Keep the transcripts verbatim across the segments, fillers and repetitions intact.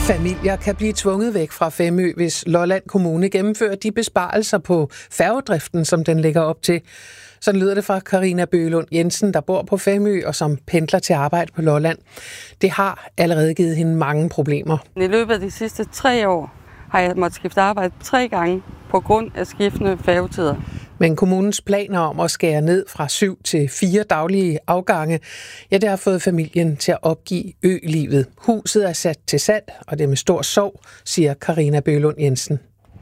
Familier kan blive tvunget væk fra Femø, hvis Lolland Kommune gennemfører de besparelser på færgedriften, som den lægger op til. Sådan lyder det fra Carina Bøgelund Jensen, der bor på Femø og som pendler til arbejde på Lolland. Det har allerede givet hende mange problemer. I løbet af de sidste tre år har jeg måttet skifte arbejde tre gange på grund af skiftende færgetider. Men kommunens planer om at skære ned fra syv til fire daglige afgange, ja, det har fået familien til at opgive ø-livet. Huset er sat til salg, og det er med stor sorg, siger Carina Bøgelund Jensen.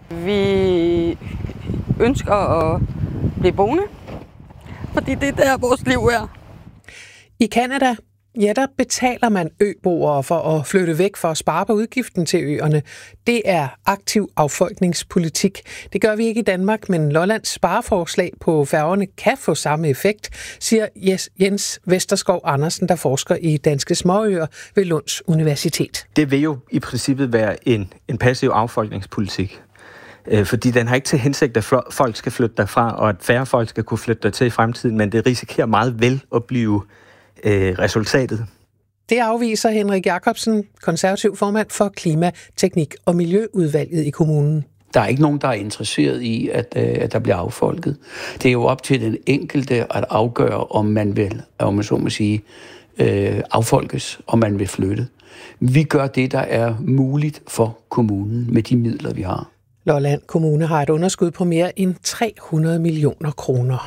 Vi ønsker at blive boende, fordi det er der, vores liv er. I Canada, ja, der betaler man øboere for at flytte væk for at spare på udgiften til øerne. Det er aktiv affolkningspolitik. Det gør vi ikke i Danmark, men Lollands spareforslag på færgerne kan få samme effekt, siger Jens Vesterskov Andersen, der forsker i Danske Småøer ved Lunds Universitet. Det vil jo i princippet være en, en passiv affolkningspolitik. Fordi den har ikke til hensigt, at folk skal flytte derfra, og at færre folk skal kunne flytte dertil i fremtiden, men det risikerer meget vel at blive øh, resultatet. Det afviser Henrik Jacobsen, konservativ formand for Klima-, Teknik- og Miljøudvalget i kommunen. Der er ikke nogen, der er interesseret i, at, at der bliver affolket. Det er jo op til den enkelte at afgøre, om man vil, om man så må sige, øh, affolkes, om man vil flytte. Vi gør det, der er muligt for kommunen med de midler, vi har. Lolland Kommune har et underskud på mere end tre hundrede millioner kroner.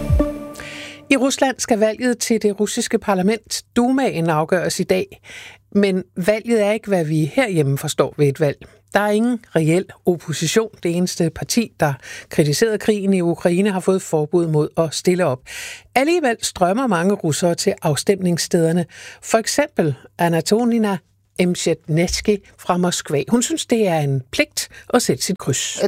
I Rusland skal valget til det russiske parlament, Dumaen, afgøres i dag. Men valget er ikke, hvad vi herhjemme forstår ved et valg. Der er ingen reel opposition. Det eneste parti, der kritiserede krigen i Ukraine, har fået forbud mod at stille op. Alligevel strømmer mange russere til afstemningsstederne. For eksempel Anatolina Emsjetnetsky fra Moskva. Hun synes, det er en pligt at sætte sit kryds.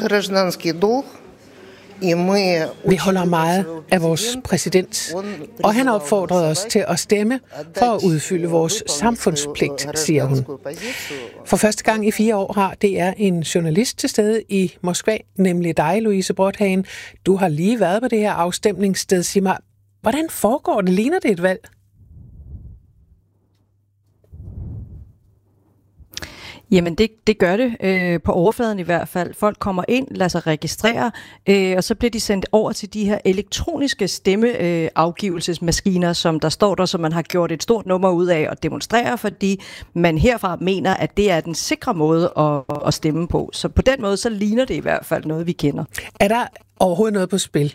Vi holder meget af vores præsident, og han opfordrede os til at stemme for at udfylde vores samfundspligt, siger hun. For første gang i fire år har D R en journalist til stede i Moskva, nemlig dig, Louise Brodhagen. Du har lige været på det her afstemningssted. Sig mig, hvordan foregår det? Ligner det et valg? Jamen det, det gør det, øh, på overfladen i hvert fald. Folk kommer ind, lader sig registrere, øh, og så bliver de sendt over til de her elektroniske stemmeafgivelsesmaskiner, øh, som der står der, som man har gjort et stort nummer ud af at demonstrere, fordi man herfra mener, at det er den sikre måde at, at stemme på. Så på den måde, så ligner det i hvert fald noget, vi kender. Er der overhovedet noget på spil?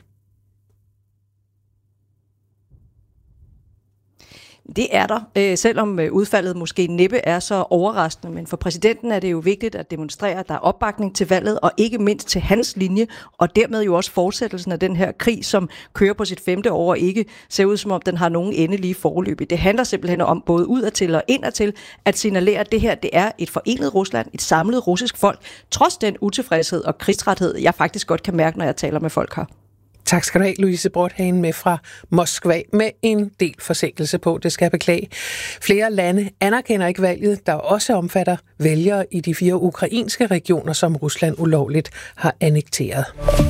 Det er der, øh, selvom udfaldet måske næppe er så overraskende, men for præsidenten er det jo vigtigt at demonstrere, at der er opbakning til valget, og ikke mindst til hans linje, og dermed jo også fortsættelsen af den her krig, som kører på sit femte år og ikke ser ud som om den har nogen endelige forløb. Det handler simpelthen om både udadtil og indadtil at signalere, at det her det er et forenet Rusland, et samlet russisk folk, trods den utilfredshed og krigstræthed, jeg faktisk godt kan mærke, når jeg taler med folk her. Tak skal du have, Louise Brodhagen, med fra Moskva med en del forsinkelse på, det skal jeg beklage. Flere lande anerkender ikke valget, der også omfatter vælgere i de fire ukrainske regioner, som Rusland ulovligt har annekteret.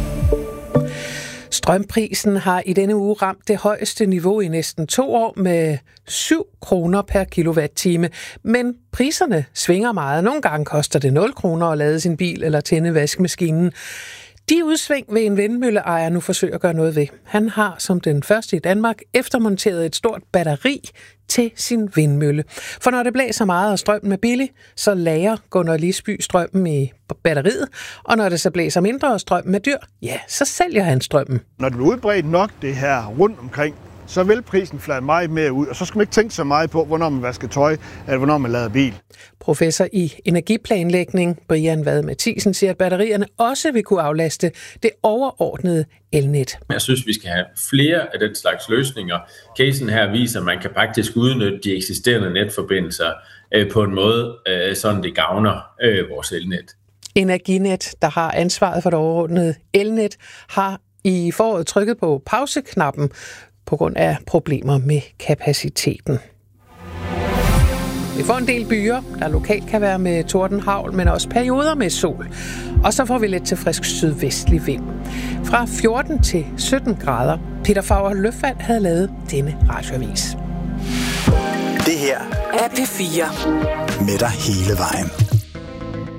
Strømprisen har i denne uge ramt det højeste niveau i næsten to år med syv kroner per kilowatt-time. Men priserne svinger meget. Nogle gange koster det nul kroner at lade sin bil eller tænde vaskemaskinen. De udsving vil en vindmølleejer nu forsøge at gøre noget ved. Han har som den første i Danmark eftermonteret et stort batteri til sin vindmølle. For når det blæser meget og strømmen er billig, så lagrer Gunnar Lisby strømmen i batteriet, og når det så blæser mindre og strømmen er dyr, ja, så sælger han strømmen. Når det bliver udbredt nok det her rundt omkring, så vil prisen flade meget mere ud, og så skal man ikke tænke så meget på, hvornår man vasker tøj, eller hvornår man lader bil. Professor i energiplanlægning, Brian Vad Mathisen, siger, at batterierne også vil kunne aflaste det overordnede elnet. Jeg synes, vi skal have flere af den slags løsninger. Casen her viser, at man kan faktisk udnytte de eksisterende netforbindelser på en måde, sådan det gavner vores elnet. Energinet, der har ansvaret for det overordnede elnet, har i foråret trykket på pauseknappen på grund af problemer med kapaciteten. Vi får en del byer, der lokalt kan være med tordenhavl, men også perioder med sol. Og så får vi lidt til frisk sydvestlig vind. Fra fjorten til sytten grader. Peter Favre Løfvald havde lavet denne radioavis. Det her er P fire. med dig hele vejen.